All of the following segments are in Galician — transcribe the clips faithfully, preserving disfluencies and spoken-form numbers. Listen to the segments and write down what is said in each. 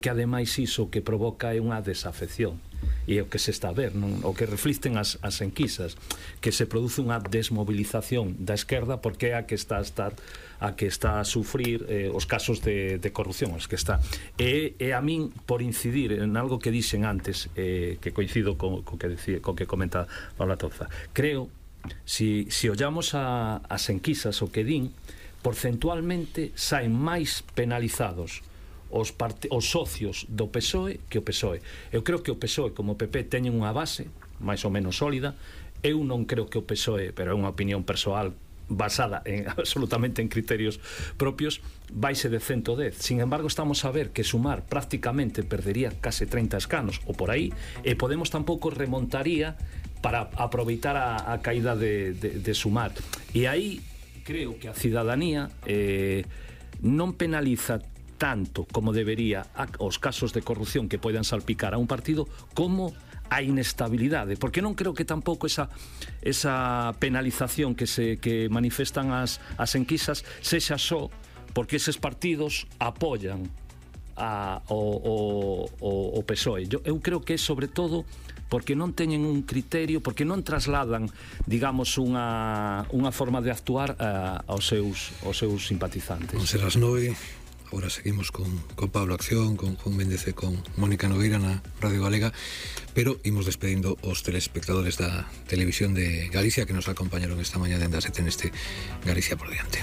que ademais iso que provoca é unha desafección, e é o que se está a ver, non? O que reflicten as, as enquisas, que se produce unha desmovilización da esquerda porque é a que está a estar a que está a sufrir eh, os casos de, de corrupción, os que está. E, e a min, por incidir en algo que dixen antes, eh, que coincido co, co, que, decía, co que comenta Paula Toza, creo, si, si ollamos a, as enquisas, o que din, porcentualmente saen máis penalizados os, parte, os socios do P S O E que o P S O E. Eu creo que o P S O E como o P P teñen unha base máis ou menos sólida. Eu non creo que o P S O E, pero é unha opinión persoal basada en, absolutamente en criterios propios, vaise de ciento dez. Sin embargo, estamos a ver que Sumar prácticamente perdería case treinta escanos ou por aí, e Podemos tampouco remontaría para aproveitar a, a caída de, de, de Sumar. E aí creo que a cidadanía eh, non penaliza tanto como debería os casos de corrupción que poidan salpicar a un partido como a inestabilidade, porque non creo que tampouco esa, esa penalización que se que manifestan as, as enquisas sexa só porque eses partidos apoian a, o, o, o, o P S O E. Eu, eu creo que é sobre todo porque non teñen un criterio, porque non trasladan, digamos, unha, unha forma de actuar a, aos, seus, aos seus simpatizantes. Vamos ser as nove. Ahora seguimos con, con Pablo Acción, con Juan Méndez e con Mónica Nogueira na Radio Galega, pero imos despedindo os telespectadores da Televisión de Galicia que nos acompañaron esta mañá dende as sete neste Galicia por diante.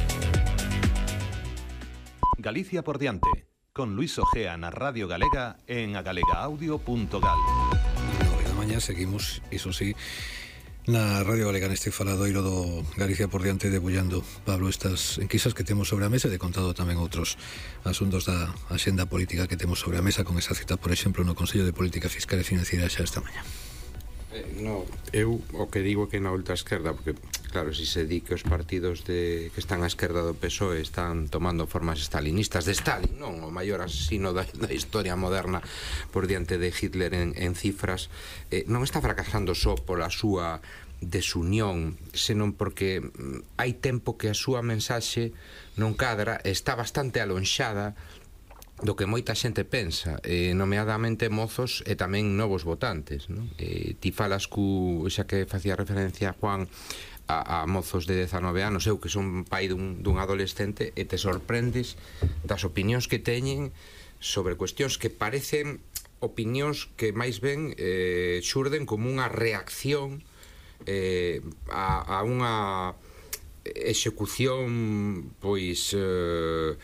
Galicia por diante, con Luis Ojea na Radio Galega en agalegaaudio punto gal. nove da mañá seguimos, iso sí, na Radio Galega neste faladoiro do Galicia por diante, debullando, Pablo, estas enquisas que temos sobre a mesa, e de contado tamén outros asuntos da axenda política que temos sobre a mesa, con esa cita, por exemplo, no Consello de Política Fiscal e Financiera xa esta mañá. Eh, no, eu o que digo que na ultraesquerda, porque claro, si se di que os partidos de, que están á esquerda do P S O E están tomando formas stalinistas de Stalin, non, o maior asesino da, da historia moderna por diante de Hitler en, en cifras, eh, non está fracasando só pola súa desunión, senón porque mm, hai tempo que a súa mensaxe non cadra, está bastante alonxada do que moita xente pensa, eh, nomeadamente mozos e tamén novos votantes, non? Eh, ti falas cu, xa que facía referencia Juan a, a mozos de dezanove anos, eu que son pai dun, dun adolescente, e te sorprendes das opinións que teñen sobre cuestións que parecen opinións que máis ben eh, xurden como unha reacción eh, a, a unha execución pois eh,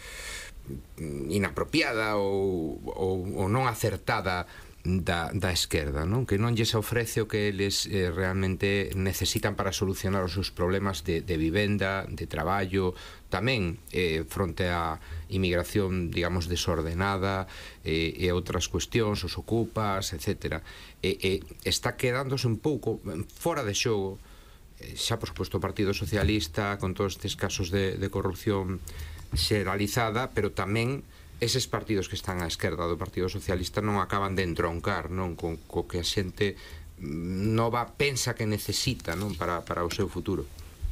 inapropiada ou, ou, ou non acertada da, da esquerda, non? Que non lles ofrece o que eles eh, realmente necesitan para solucionar os seus problemas de, de vivenda, de traballo, tamén eh, fronte á inmigración, digamos, desordenada eh, e outras cuestións, os ocupas, etcétera. E, e está quedándose un pouco fora de xogo, eh, xa por suposto o Partido Socialista con todos estes casos de, de corrupción xeralizada, pero tamén eses partidos que están á esquerda do Partido Socialista non acaban de entroncar, non, co, co que a xente nova pensa que necesita, non, para, para o seu futuro.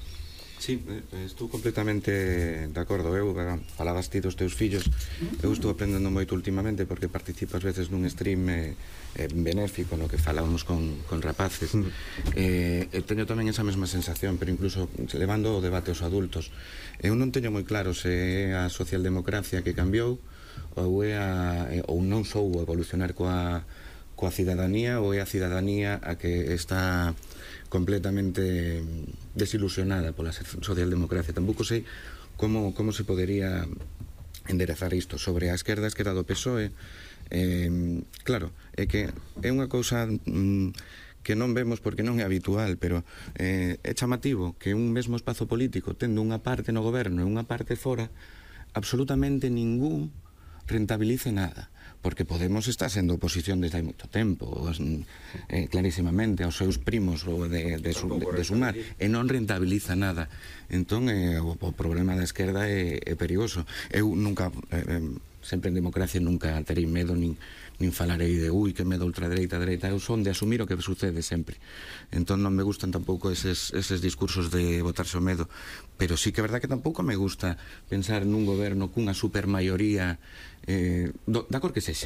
Sí, estou completamente de acordo. Eu, falabas ti dos teus fillos, eu estou aprendendo moito últimamente porque participo ás veces nun stream eh, eh, benéfico no que falábamos con, con rapaces. Mm. eh, eu teño tamén esa mesma sensación, pero incluso levando o debate aos adultos. Eu non teño moi claro se é a socialdemocracia que cambiou ou é a, ou non sou evolucionar coa, coa cidadanía, ou é a cidadanía a que está completamente desilusionada pola socialdemocracia. Tampouco sei como, como se podería enderezar isto. Sobre a esquerda, a esquerda do P S O E, eh, claro, é que é unha cousa mm, que non vemos porque non é habitual, pero eh, é chamativo que un mesmo espazo político, tendo unha parte no goberno e unha parte fora, absolutamente ningún rentabilice nada, porque Podemos está sendo oposición desde hai moito tempo, eh, clarísimamente aos seus primos de, de, su, de, de Sumar, e non rentabiliza nada. Entón eh, o, o problema da esquerda é, é perigoso. Eu nunca eh, sempre en democracia nunca terei medo nin, nin falarei de ui, que medo ultradereita, dereita. Eu son de asumir o que sucede sempre. Entón non me gustan tampouco eses, eses discursos de botarse o medo, pero sí que é verdad que tampouco me gusta pensar nun goberno cunha supermaioría eh, do, da cor que sexa,